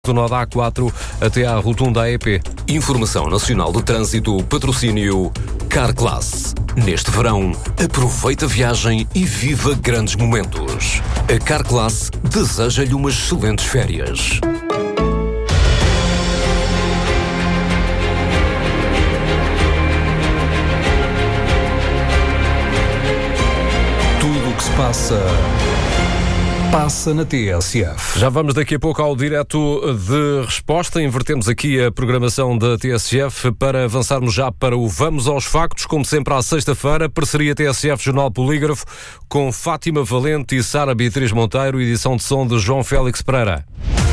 Do nó da A4 até à rotunda AEP. Informação Nacional de Trânsito, patrocínio Carglass. Neste verão, aproveita a viagem e viva grandes momentos. A Carglass deseja-lhe umas excelentes férias. Tudo o que se passa na TSF. Já vamos daqui a pouco ao direto de resposta. Invertemos aqui a programação da TSF para avançarmos já para o Vamos aos Factos, como sempre à sexta-feira, parceria TSF Jornal Polígrafo com Fátima Valente e Sara Beatriz Monteiro, edição de som de João Félix Pereira.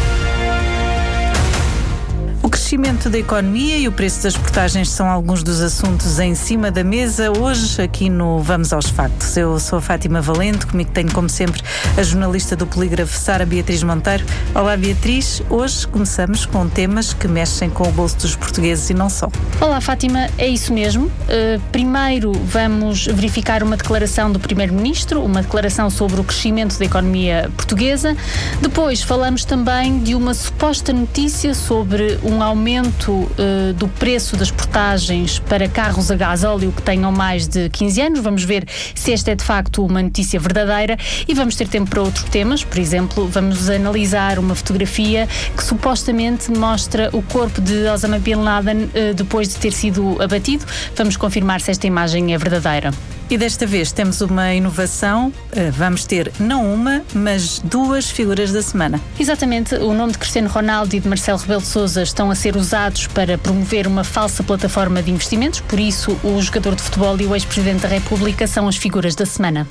O crescimento da economia e o preço das portagens são alguns dos assuntos em cima da mesa hoje aqui no Vamos aos Factos. Eu sou a Fátima Valente, comigo tenho como sempre a jornalista do Polígrafo Sara Beatriz Monteiro. Olá Beatriz, hoje começamos com temas que mexem com o bolso dos portugueses e não só. Olá Fátima, é isso mesmo. Primeiro vamos verificar uma declaração do Primeiro-Ministro, uma declaração sobre o crescimento da economia portuguesa. Depois falamos também de uma suposta notícia sobre um aumento do preço das portagens para carros a gasóleo que tenham mais de 15 anos. Vamos ver se esta é de facto uma notícia verdadeira e vamos ter tempo para outros temas. Por exemplo, vamos analisar uma fotografia que supostamente mostra o corpo de Osama Bin Laden depois de ter sido abatido. Vamos confirmar se esta imagem é verdadeira. E desta vez temos uma inovação, vamos ter não uma, mas duas figuras da semana. Exatamente, o nome de Cristiano Ronaldo e de Marcelo Rebelo de Sousa estão a ser usados para promover uma falsa plataforma de investimentos, por isso o jogador de futebol e o ex-presidente da República são as figuras da semana.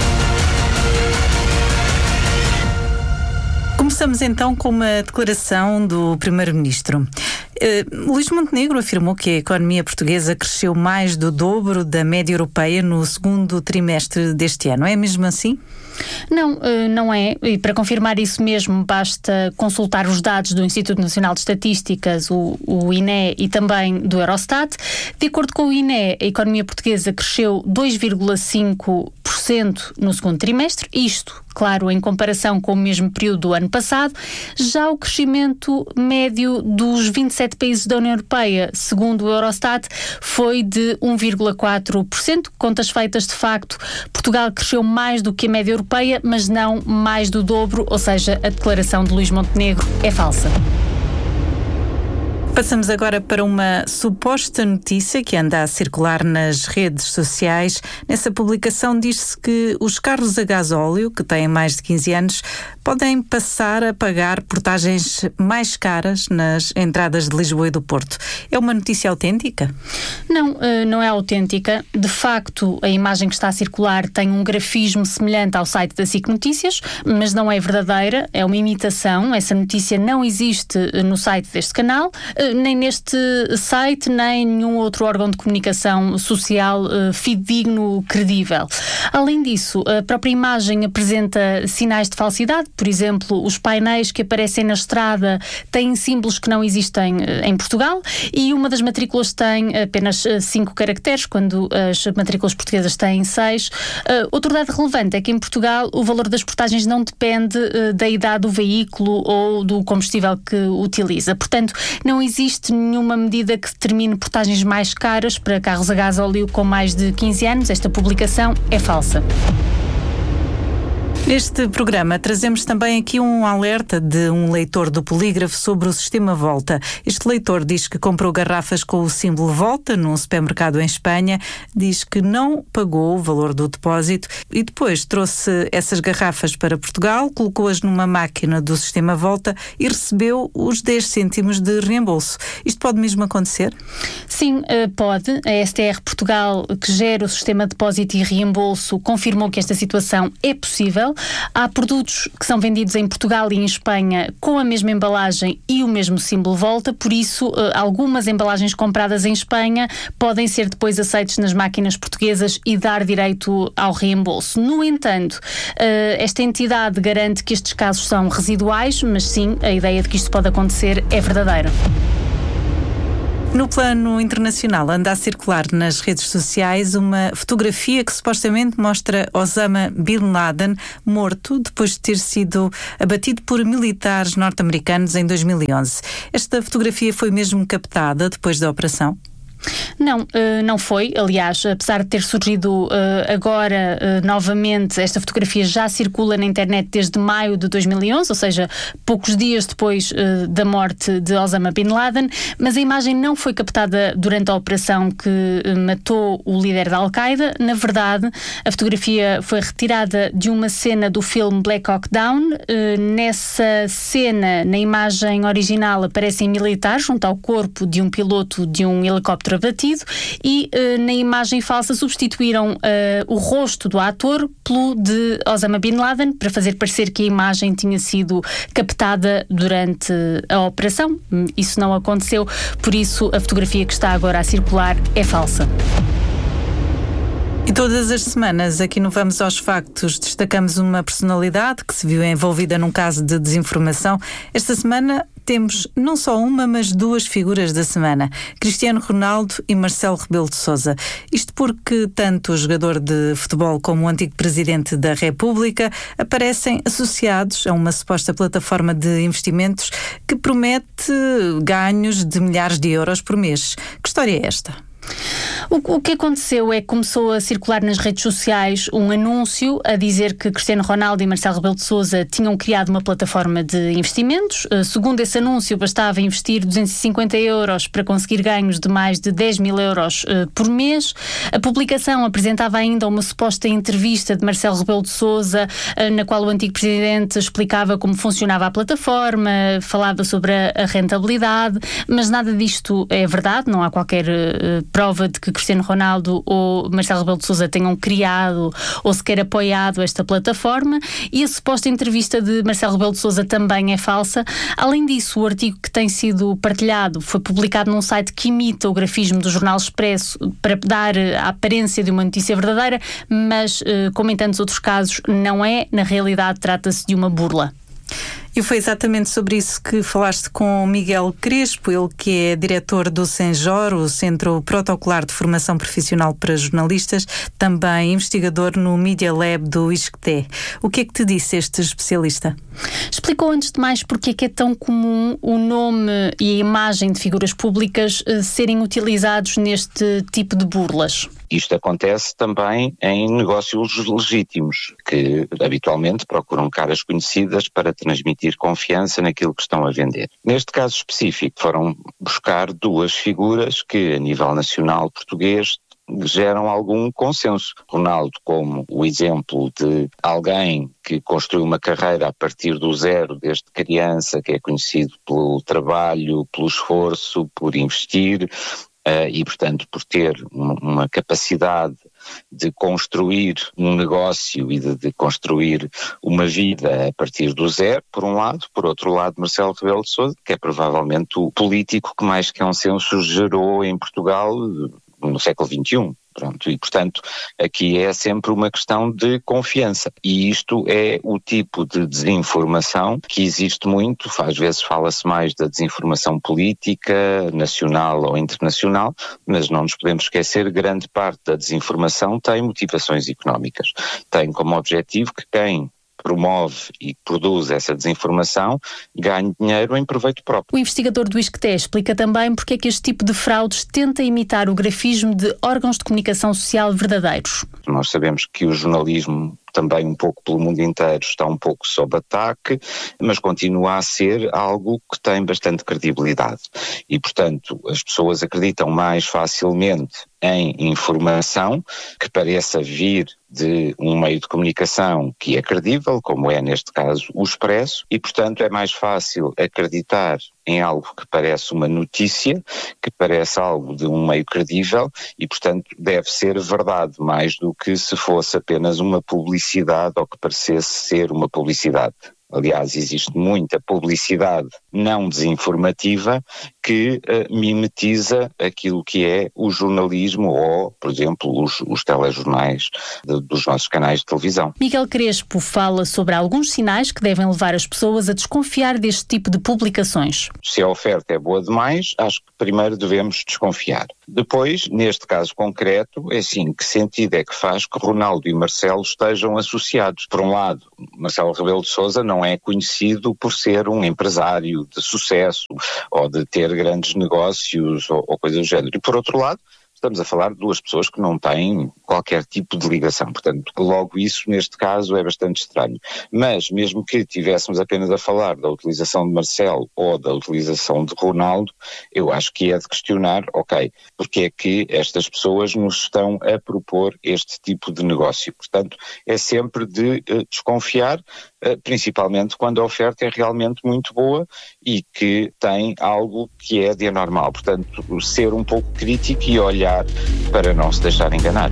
Começamos então com uma declaração do Primeiro-Ministro. Luís Montenegro afirmou que a economia portuguesa cresceu mais do dobro da média europeia no segundo trimestre deste ano. É mesmo assim? Não, não é. E para confirmar isso mesmo, basta consultar os dados do Instituto Nacional de Estatísticas, o INE, e também do Eurostat. De acordo com o INE, a economia portuguesa cresceu 2,5% no segundo trimestre, isto, claro, em comparação com o mesmo período do ano passado. Já o crescimento médio dos 27 países da União Europeia, segundo o Eurostat, foi de 1,4%. Contas feitas, de facto, Portugal cresceu mais do que a média europeia, mas não mais do dobro, ou seja, a declaração de Luís Montenegro é falsa. Passamos agora para uma suposta notícia que anda a circular nas redes sociais. Nessa publicação diz-se que os carros a gasóleo, que têm mais de 15 anos, podem passar a pagar portagens mais caras nas entradas de Lisboa e do Porto. É uma notícia autêntica? Não, não é autêntica. De facto, a imagem que está a circular tem um grafismo semelhante ao site da SIC Notícias, mas não é verdadeira, é uma imitação. Essa notícia não existe no site deste canal, nem neste site, nem nenhum outro órgão de comunicação social fidedigno, credível. Além disso, a própria imagem apresenta sinais de falsidade. Por exemplo, os painéis que aparecem na estrada têm símbolos que não existem em Portugal e uma das matrículas tem apenas 5 caracteres, quando as matrículas portuguesas têm 6. Outro dado relevante é que em Portugal o valor das portagens não depende da idade do veículo ou do combustível que utiliza. Portanto, não existe nenhuma medida que determine portagens mais caras para carros a gasóleo com mais de 15 anos. Esta publicação é falsa. Neste programa trazemos também aqui um alerta de um leitor do Polígrafo sobre o sistema Volta. Este leitor diz que comprou garrafas com o símbolo Volta num supermercado em Espanha, diz que não pagou o valor do depósito e depois trouxe essas garrafas para Portugal, colocou-as numa máquina do sistema Volta e recebeu os 10 cêntimos de reembolso. Isto pode mesmo acontecer? Sim, pode. A STR Portugal, que gera o sistema de depósito e reembolso, confirmou que esta situação é possível. Há produtos que são vendidos em Portugal e em Espanha com a mesma embalagem e o mesmo símbolo Volta, por isso algumas embalagens compradas em Espanha podem ser depois aceitas nas máquinas portuguesas e dar direito ao reembolso. No entanto, esta entidade garante que estes casos são residuais, mas sim, a ideia de que isto pode acontecer é verdadeira. No plano internacional, anda a circular nas redes sociais uma fotografia que supostamente mostra Osama Bin Laden morto depois de ter sido abatido por militares norte-americanos em 2011. Esta fotografia foi mesmo captada depois da operação? Não foi. Aliás, apesar de ter surgido agora novamente, esta fotografia já circula na internet desde maio de 2011, ou seja, poucos dias depois da morte de Osama Bin Laden, mas a imagem não foi captada durante a operação que matou o líder da Al-Qaeda. Na verdade, a fotografia foi retirada de uma cena do filme Black Hawk Down. Nessa cena, na imagem original, aparecem militares junto ao corpo de um piloto de um helicóptero abatido e na imagem falsa substituíram o rosto do ator pelo de Osama Bin Laden para fazer parecer que a imagem tinha sido captada durante a operação. Isso não aconteceu, por isso a fotografia que está agora a circular é falsa. E todas as semanas, aqui no Vamos aos Factos, destacamos uma personalidade que se viu envolvida num caso de desinformação. Esta semana temos não só uma, mas duas figuras da semana: Cristiano Ronaldo e Marcelo Rebelo de Sousa. Isto porque tanto o jogador de futebol como o antigo presidente da República aparecem associados a uma suposta plataforma de investimentos que promete ganhos de milhares de euros por mês. Que história é esta? O que aconteceu é que começou a circular nas redes sociais um anúncio a dizer que Cristiano Ronaldo e Marcelo Rebelo de Sousa tinham criado uma plataforma de investimentos. Segundo esse anúncio, bastava investir 250 euros para conseguir ganhos de mais de 10 mil euros por mês. A publicação apresentava ainda uma suposta entrevista de Marcelo Rebelo de Sousa, na qual o antigo presidente explicava como funcionava a plataforma, falava sobre a rentabilidade, mas nada disto é verdade, não há qualquer prova de que Cristiano Ronaldo ou Marcelo Rebelo de Sousa tenham criado ou sequer apoiado esta plataforma, e a suposta entrevista de Marcelo Rebelo de Sousa também é falsa. Além disso, o artigo que tem sido partilhado foi publicado num site que imita o grafismo do Jornal Expresso para dar a aparência de uma notícia verdadeira, mas, como em tantos outros casos, não é. Na realidade, trata-se de uma burla. E foi exatamente sobre isso que falaste com Miguel Crespo, ele que é diretor do CENJOR, o Centro Protocolar de Formação Profissional para Jornalistas, também investigador no Media Lab do ISCTE. O que é que te disse este especialista? Explicou antes de mais porque é que é tão comum o nome e a imagem de figuras públicas serem utilizados neste tipo de burlas. Isto acontece também em negócios legítimos, que habitualmente procuram caras conhecidas para transmitir confiança naquilo que estão a vender. Neste caso específico, foram buscar duas figuras que, a nível nacional português, geram algum consenso. Ronaldo, como o exemplo de alguém que construiu uma carreira a partir do zero, desde criança, que é conhecido pelo trabalho, pelo esforço, por investir, e, portanto, por ter uma capacidade de construir um negócio e de construir uma vida a partir do zero, por um lado. Por outro lado, Marcelo Rebelo de Sousa, que é provavelmente o político que mais consenso gerou em Portugal no século XXI. Pronto, e, portanto, aqui é sempre uma questão de confiança. E isto é o tipo de desinformação que existe muito. Às vezes fala-se mais da desinformação política, nacional ou internacional, mas não nos podemos esquecer, grande parte da desinformação tem motivações económicas. Tem como objetivo que quem promove e produz essa desinformação ganhe dinheiro em proveito próprio. O investigador do ISCTE explica também porque é que este tipo de fraudes tenta imitar o grafismo de órgãos de comunicação social verdadeiros. Nós sabemos que o jornalismo, também um pouco pelo mundo inteiro, está um pouco sob ataque, mas continua a ser algo que tem bastante credibilidade. E, portanto, as pessoas acreditam mais facilmente em informação que pareça vir de um meio de comunicação que é credível, como é neste caso o Expresso, e, portanto, é mais fácil acreditar em algo que parece uma notícia, que parece algo de um meio credível e, portanto, deve ser verdade, mais do que se fosse apenas uma publicidade ou que parecesse ser uma publicidade. Aliás, existe muita publicidade não desinformativa que mimetiza aquilo que é o jornalismo ou, por exemplo, os telejornais dos nossos canais de televisão. Miguel Crespo fala sobre alguns sinais que devem levar as pessoas a desconfiar deste tipo de publicações. Se a oferta é boa demais, acho que primeiro devemos desconfiar. Depois, neste caso concreto, é assim, que sentido é que faz que Ronaldo e Marcelo estejam associados? Por um lado, Marcelo Rebelo de Sousa não é conhecido por ser um empresário de sucesso ou de ter grandes negócios ou coisa do género. E por outro lado, estamos a falar de duas pessoas que não têm qualquer tipo de ligação, portanto, logo isso, neste caso, é bastante estranho. Mas, mesmo que tivéssemos apenas a falar da utilização de Marcelo ou da utilização de Ronaldo, eu acho que é de questionar, ok, porque é que estas pessoas nos estão a propor este tipo de negócio? Portanto, é sempre de desconfiar, principalmente quando a oferta é realmente muito boa e que tem algo que é de anormal. Portanto, ser um pouco crítico e olhar para não se deixar enganar.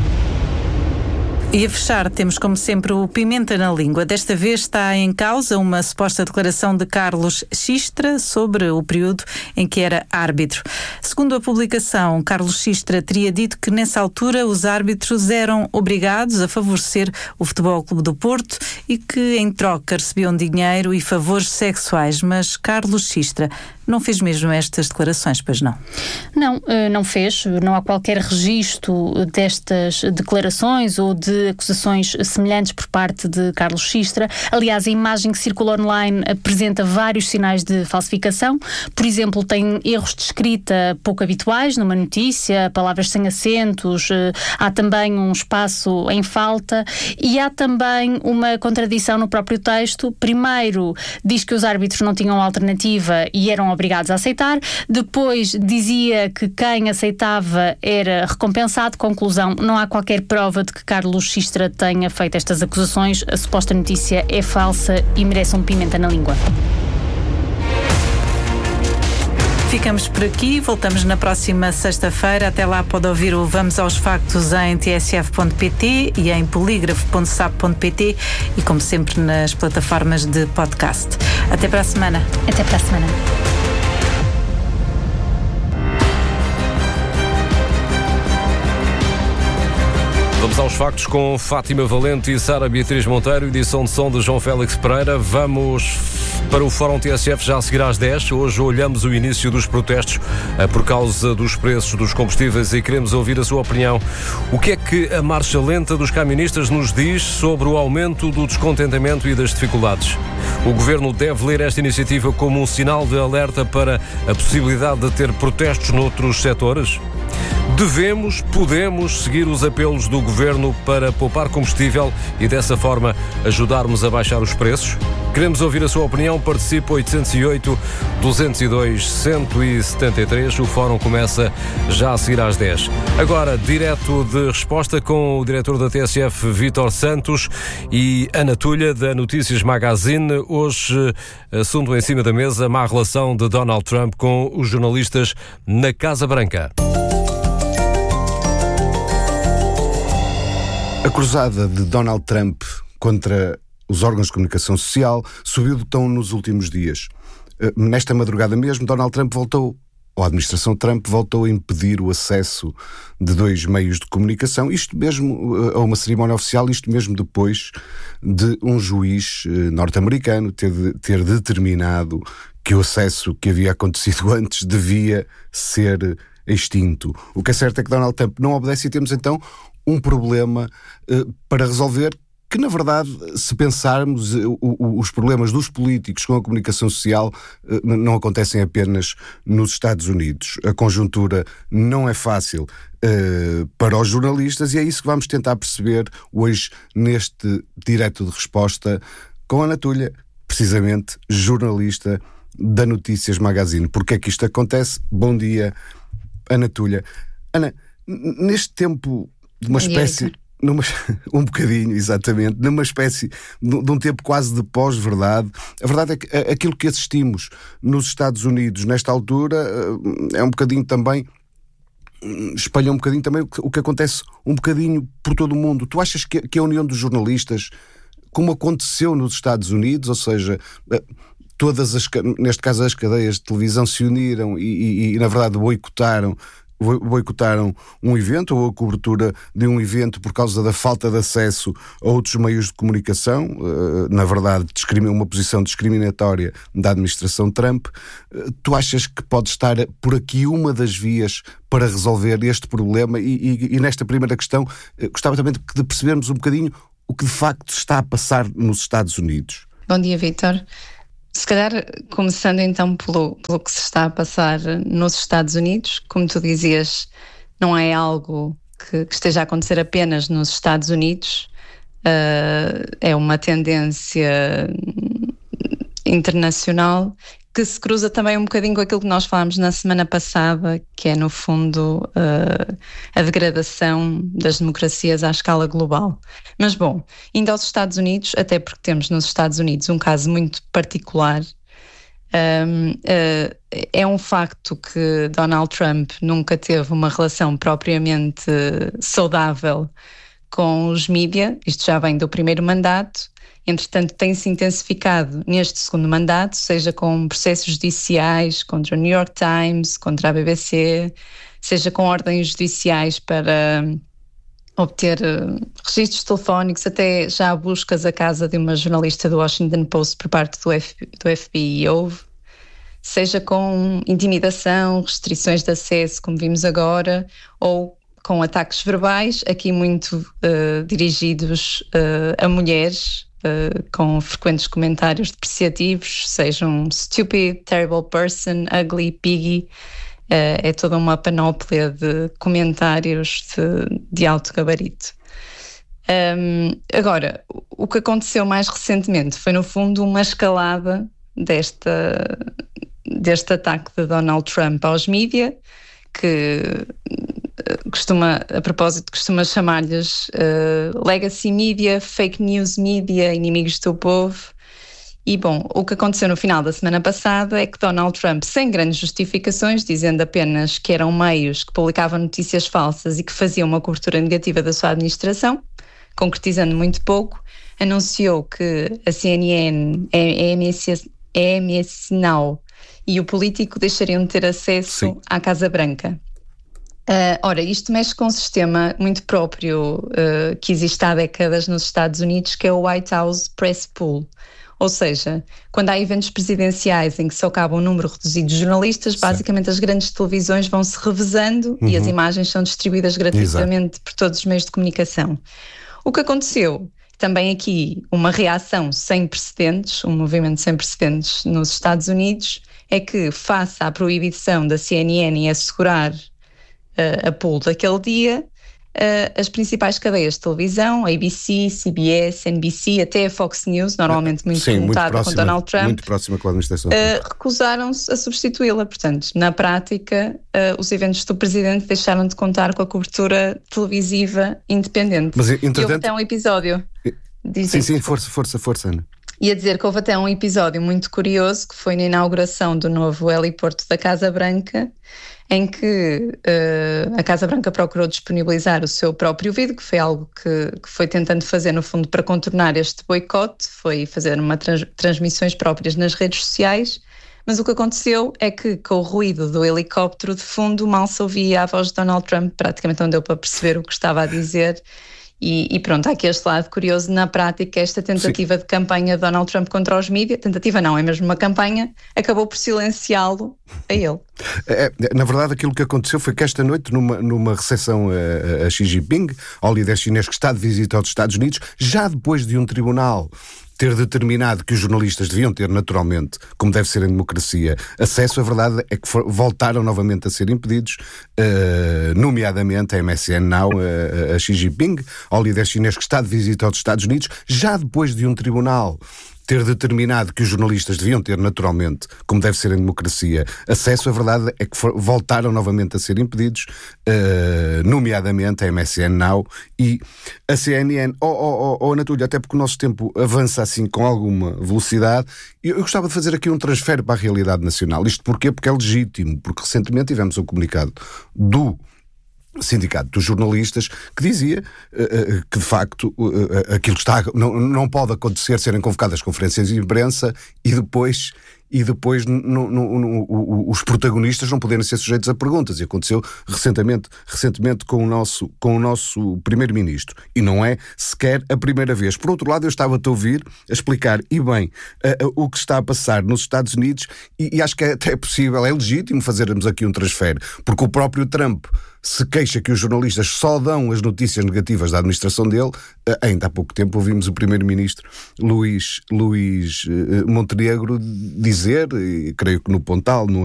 E a fechar, temos como sempre o Pimenta na Língua. Desta vez está em causa uma suposta declaração de Carlos Xistra sobre o período em que era árbitro. Segundo a publicação, Carlos Xistra teria dito que nessa altura os árbitros eram obrigados a favorecer o Futebol Clube do Porto e que em troca recebiam dinheiro e favores sexuais. Mas Carlos Xistra não fez mesmo estas declarações, pois não? Não, não fez. Não há qualquer registro destas declarações ou de acusações semelhantes por parte de Carlos Xistra. Aliás, a imagem que circula online apresenta vários sinais de falsificação. Por exemplo, tem erros de escrita pouco habituais numa notícia, palavras sem acentos, há também um espaço em falta e há também uma contradição no próprio texto. Primeiro, diz que os árbitros não tinham alternativa e eram obrigados a aceitar. Depois dizia que quem aceitava era recompensado. Conclusão, não há qualquer prova de que Carlos Xistra tenha feito estas acusações. A suposta notícia é falsa e merece um pimenta na língua. Ficamos por aqui, voltamos na próxima sexta-feira. Até lá pode ouvir o Vamos aos Factos em tsf.pt e em polígrafo.sap.pt e, como sempre, nas plataformas de podcast. Até para a semana. Até para a semana. Vamos aos factos com Fátima Valente e Sara Beatriz Monteiro, edição de som de João Félix Pereira. Vamos para o Fórum TSF já a seguir às 10. Hoje olhamos o início dos protestos por causa dos preços dos combustíveis e queremos ouvir a sua opinião. O que é que a marcha lenta dos camionistas nos diz sobre o aumento do descontentamento e das dificuldades? O Governo deve ler esta iniciativa como um sinal de alerta para a possibilidade de ter protestos noutros setores? Podemos seguir os apelos do Governo para poupar combustível e dessa forma ajudarmos a baixar os preços? Queremos ouvir a sua opinião. Participe 808-202-173. O Fórum começa já a seguir às 10. Agora, direto de resposta com o diretor da TSF, Vítor Santos, e Ana Tulha, da Notícias Magazine. Hoje, assunto em cima da mesa, má relação de Donald Trump com os jornalistas na Casa Branca. A cruzada de Donald Trump contra os órgãos de comunicação social subiu de tom nos últimos dias. Nesta madrugada mesmo, Donald Trump a administração Trump voltou a impedir o acesso de 2 meios de comunicação, isto mesmo a uma cerimónia oficial, isto mesmo depois de um juiz norte-americano ter determinado que o acesso que havia acontecido antes devia ser extinto. O que é certo é que Donald Trump não obedece e temos então um problema para resolver que, na verdade, se pensarmos, os problemas dos políticos com a comunicação social não acontecem apenas nos Estados Unidos. A conjuntura não é fácil para os jornalistas e é isso que vamos tentar perceber hoje neste direto de resposta com a Ana Tulha, precisamente jornalista da Notícias Magazine. Porque é que isto acontece? Bom dia, Ana Tulha. Ana, neste tempo de uma espécie... um bocadinho, exatamente, numa espécie de um tempo quase de pós-verdade. A verdade é que aquilo que assistimos nos Estados Unidos nesta altura é um bocadinho também, espalha um bocadinho também o que acontece um bocadinho por todo o mundo. Tu achas que a união dos jornalistas, como aconteceu nos Estados Unidos, ou seja, neste caso as cadeias de televisão se uniram e na verdade boicotaram um evento ou a cobertura de um evento por causa da falta de acesso a outros meios de comunicação, na verdade uma posição discriminatória da administração Trump. Tu achas que pode estar por aqui uma das vias para resolver este problema? E nesta primeira questão gostava também de percebermos um bocadinho o que de facto está a passar nos Estados Unidos. Bom dia, Vítor. Se calhar, começando então pelo que se está a passar nos Estados Unidos, como tu dizias, não é algo que esteja a acontecer apenas nos Estados Unidos, é uma tendência internacional que se cruza também um bocadinho com aquilo que nós falámos na semana passada, que é no fundo a degradação das democracias à escala global. Mas bom, indo aos Estados Unidos, até porque temos nos Estados Unidos um caso muito particular, é um facto que Donald Trump nunca teve uma relação propriamente saudável com os mídia, isto já vem do primeiro mandato. Entretanto, tem-se intensificado neste segundo mandato, seja com processos judiciais contra o New York Times, contra a BBC, seja com ordens judiciais para obter registros telefónicos, até já buscas à casa de uma jornalista do Washington Post por parte do FBI houve, seja com intimidação, restrições de acesso, como vimos agora, ou com ataques verbais, aqui muito dirigidos a mulheres, com frequentes comentários depreciativos, sejam stupid, terrible person, ugly, piggy, é toda uma panóplia de comentários de alto gabarito. Agora, o que aconteceu mais recentemente foi no fundo uma escalada deste ataque de Donald Trump aos mídia, que a propósito costuma chamar-lhes legacy media, fake news media, inimigos do povo. E bom, o que aconteceu no final da semana passada é que Donald Trump, sem grandes justificações, dizendo apenas que eram meios que publicavam notícias falsas e que faziam uma cobertura negativa da sua administração, concretizando muito pouco, anunciou que a CNN, a MS Now e o político deixariam de ter acesso à Casa Branca. Ora, isto mexe com um sistema muito próprio que existe há décadas nos Estados Unidos, que é o White House Press Pool. Ou seja, quando há eventos presidenciais em que só cabe um número reduzido de jornalistas, basicamente as grandes televisões vão se revezando e as imagens são distribuídas gratuitamente por todos os meios de comunicação. O que aconteceu, também aqui uma reação sem precedentes, um movimento sem precedentes nos Estados Unidos, é que face à proibição da CNN em assegurar a pool daquele dia, as principais cadeias de televisão, ABC, CBS, NBC, até a Fox News, normalmente muito conotada com Donald Trump, muito próxima com a administração, recusaram-se a substituí-la. Portanto, na prática, os eventos do Presidente deixaram de contar com a cobertura televisiva independente. Mas, entretanto, e houve até um episódio... Sim, força, Ana. Ia dizer que houve até um episódio muito curioso, que foi na inauguração do novo heliporto da Casa Branca, em que a Casa Branca procurou disponibilizar o seu próprio vídeo, que foi algo que foi tentando fazer, no fundo, para contornar este boicote, foi fazer transmissões próprias nas redes sociais, mas o que aconteceu é que, com o ruído do helicóptero de fundo, mal se ouvia a voz de Donald Trump, praticamente não deu para perceber o que estava a dizer. E pronto, há aqui este lado curioso. Na prática, esta tentativa de campanha de Donald Trump contra os mídias, tentativa não, é mesmo uma campanha, acabou por silenciá-lo a ele. Na verdade, aquilo que aconteceu foi que esta noite, numa recepção a Xi Jinping, ao líder chinês que está de visita aos Estados Unidos, já depois de um tribunal ter determinado que os jornalistas deviam ter, naturalmente, como deve ser em democracia, acesso, a verdade é que voltaram novamente a ser impedidos, nomeadamente a MSN Now, a Xi Jinping, ao líder chinês que está de visita aos Estados Unidos, já depois de um tribunal ter determinado que os jornalistas deviam ter, naturalmente, como deve ser em democracia, acesso, a verdade é que voltaram novamente a ser impedidos, nomeadamente a MSN Now e a CNN. Ana Tulha, até porque o nosso tempo avança assim com alguma velocidade, eu gostava de fazer aqui um transfer para a realidade nacional. Isto porquê? Porque é legítimo, porque recentemente tivemos um comunicado do Sindicato dos Jornalistas que dizia que de facto aquilo que está não pode acontecer, serem convocadas conferências de imprensa e depois e depois os protagonistas não poderem ser sujeitos a perguntas. E aconteceu recentemente com o nosso primeiro-ministro. E não é sequer a primeira vez. Por outro lado, eu estava-te a ouvir a explicar, e bem, o que está a passar nos Estados Unidos, e acho que até é possível, é legítimo fazermos aqui um transfer, porque o próprio Trump se queixa que os jornalistas só dão as notícias negativas da administração dele. Ainda há pouco tempo ouvimos o primeiro-ministro Luís Montenegro dizer, e creio que no Pontal, no